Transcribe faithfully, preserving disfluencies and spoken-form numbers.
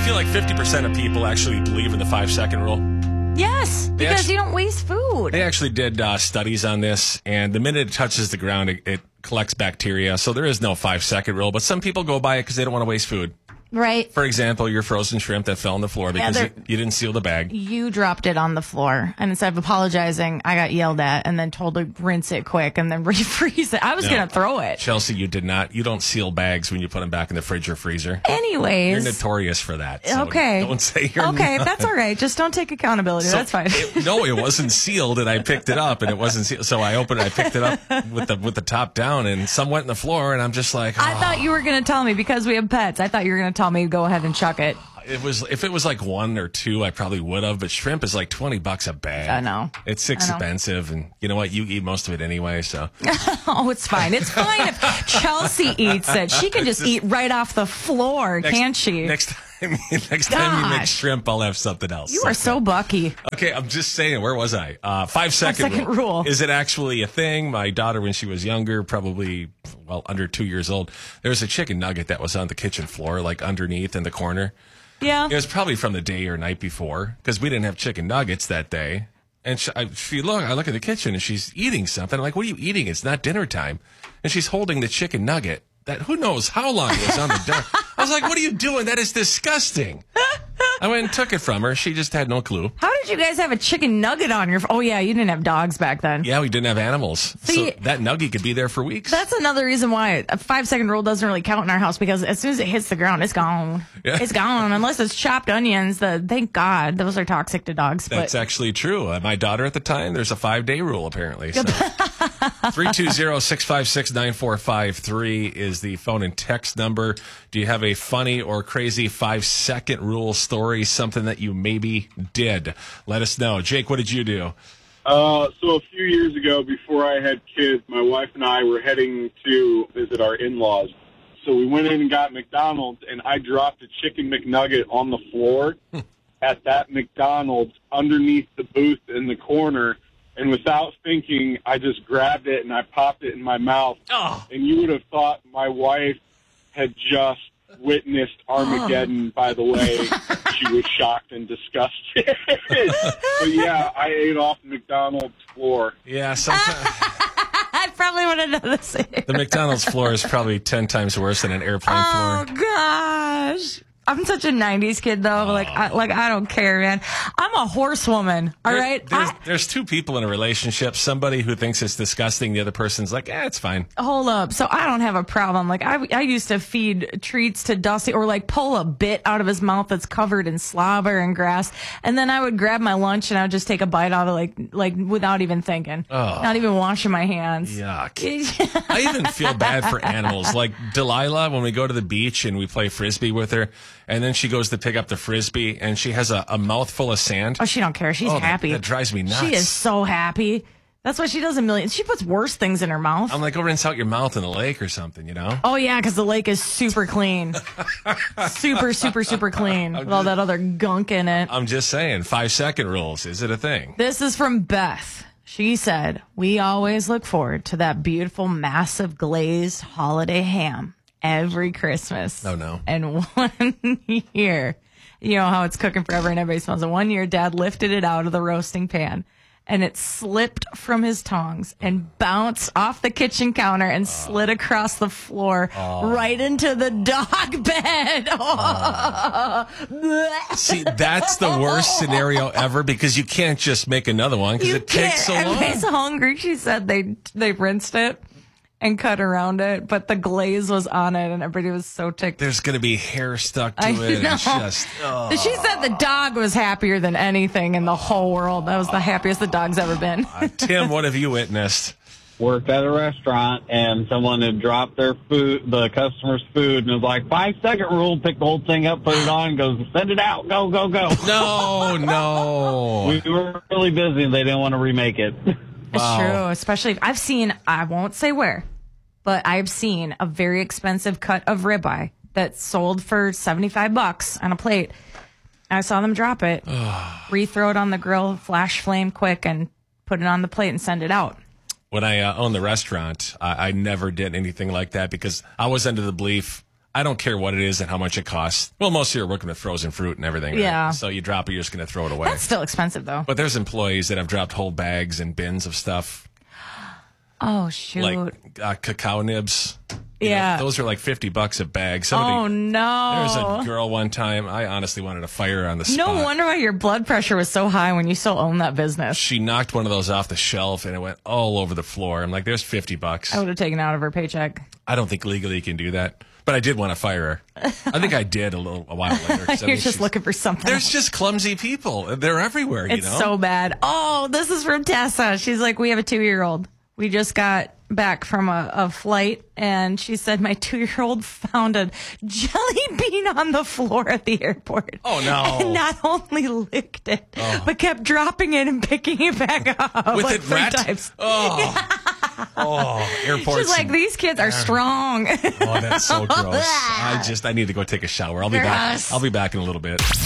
feel like fifty percent of people actually believe in the five-second rule. Yes, They because actually- you don't waste food. They actually did uh, studies on this, and the minute it touches the ground, it, it collects bacteria. So there is no five-second rule, but some people go by it because they don't want to waste food. Right. For example, your frozen shrimp that fell on the floor Yeah, because they're- you, you didn't seal the bag. You dropped it on the floor, and instead of apologizing, I got yelled at and then told to rinse it quick and then refreeze it. I was No. going to throw it. Chelsea, you did not. You don't seal bags when you put them back in the fridge or freezer. Anyways. You're notorious for that. So Okay. Don't say you're Okay, not. that's all right. Just don't take accountability. So that's fine. it- no, it wasn't sealed, and I picked it up, and it wasn't sealed. So I opened it, I picked it up with the with the top down, and some went in the floor, and I'm just like, I oh. thought you were going to tell me because we have pets. I thought you were going to tell me go ahead and chuck it. It was if it was like one or two, I probably would have. But shrimp is like twenty bucks a bag. I know. It's I know. expensive, and you know what? You eat most of it anyway, so Oh, it's fine. It's fine if Chelsea eats it. She can just eat right off the floor, next, can't she? Next time, next time you make Gosh. shrimp, I'll have something else. You are so bucky. Okay, I'm just saying, where was I? Uh, five second, Five second rule. Is it actually a thing? My daughter, when she was younger, probably, well, under two years old, there was a chicken nugget that was on the kitchen floor, like underneath in the corner. Yeah. It was probably from the day or night before, because we didn't have chicken nuggets that day. And she, I, she look, I look at the kitchen, and she's eating something. I'm like, what are you eating? It's not dinner time. And she's holding the chicken nugget that who knows how long it was on the dinner. I was like, what are you doing? That is disgusting. I went and took it from her. She just had no clue. How did you guys have a chicken nugget on your... Oh, yeah, you didn't have dogs back then. Yeah, we didn't have animals. See, so that nugget could be there for weeks. That's another reason why a five-second rule doesn't really count in our house, because as soon as it hits the ground, it's gone. Yeah. It's gone, unless it's chopped onions. The, thank God, those are toxic to dogs. That's but actually true. Uh, my daughter at the time, there's a five-day rule, apparently. So. three two zero, six five six, nine four five three is the phone and text number. Do you have a funny or crazy five-second rule story, something that you maybe did? Let us know. Jake, what did you do? Uh, so a few years ago, before I had kids, my wife and I were heading to visit our in-laws. So we went in and got McDonald's, and I dropped a chicken McNugget on the floor at that McDonald's underneath the booth in the corner. And without thinking, I just grabbed it and I popped it in my mouth. Oh. And you would have thought my wife had just witnessed Armageddon. By the way, she was shocked and disgusted. But yeah, I ate off the McDonald's floor. Yeah, sometimes I probably would have done the same. the McDonald's floor is probably ten times worse than an airplane Oh, floor. gosh. I'm such a nineties kid, though. Like, I, like I don't care, man. I'm a horsewoman, all There- right? There's, I- there's two people in a relationship. Somebody who thinks it's disgusting. The other person's like, eh, it's fine. Hold up. So I don't have a problem. Like I, I used to feed treats to Dusty, or like pull a bit out of his mouth that's covered in slobber and grass, and then I would grab my lunch and I would just take a bite out of it, like like without even thinking, Oh. not even washing my hands. Yuck. I even feel bad for animals. Like Delilah, when we go to the beach and we play Frisbee with her, and then she goes to pick up the Frisbee, and she has a, a mouthful of sand. Oh, she don't care. She's Oh, that- happy. that drives me nuts. She is so happy. That's why she does a million. She puts worse things in her mouth. I'm like, go rinse out your mouth in the lake or something, you know? Oh, yeah, because the lake is super clean. super, super, super clean with all that other gunk in it. I'm just saying, five-second rules. Is it a thing? This is from Beth. She said, we always look forward to that beautiful, massive glazed holiday ham every Christmas. Oh, no. And one year, you know how it's cooking forever and everybody smells it. One year, Dad lifted it out of the roasting pan, and it slipped from his tongs and bounced off the kitchen counter and slid across the floor right into the dog bed. See, that's the worst scenario ever because you can't just make another one because You it takes so can't. long. Everybody's hungry. She said they they rinsed it and cut around it, but the glaze was on it, and everybody was so ticked. There's going to be hair stuck to I it. know. And just, oh. She said the dog was happier than anything in the whole world. That was the happiest the dog's ever been. Uh, Tim, what have you witnessed? Worked at a restaurant, and someone had dropped their food, the customer's food, and it was like, five second rule, pick the whole thing up, put it on, goes, send it out, go, go, go. No, no. We were really busy, and they didn't want to remake it. It's true, especially if I've seen, I won't say where, but I've seen a very expensive cut of ribeye that sold for seventy-five bucks on a plate. I saw them drop it, re-throw it on the grill, flash flame quick, and put it on the plate and send it out. When I uh, owned the restaurant, I, I never did anything like that because I was under the belief I don't care what it is and how much it costs. Well, most of you are working with frozen fruit and everything. Right? Yeah. So you drop it, you're just going to throw it away. That's still expensive, though. But there's employees that have dropped whole bags and bins of stuff. Oh, shoot. Like uh, cacao nibs. You yeah. know, those are like fifty bucks a bag. Somebody, oh, no. There was a girl one time, I honestly wanted to fire her on the spot. No wonder why your blood pressure was so high when you still own that business. She knocked one of those off the shelf and it went all over the floor. I'm like, there's fifty bucks. I would have taken it out of her paycheck. I don't think legally you can do that. But I did want to fire her. I think I did a little a while later. You're mean, just looking for something. There's just clumsy people. They're everywhere, you it's know? so bad. Oh, this is from Tessa. She's like, we have a two-year-old. We just got back from a, a flight, and she said my two-year-old found a jelly bean on the floor at the airport. Oh, no. And not only licked it, oh. but kept dropping it and picking it back up. With like it three wet? times. Oh. Oh, airports. She's like, these kids are strong. Oh, that's so gross. I just, I need to go take a shower. I'll be back. Gross. I'll be back in a little bit.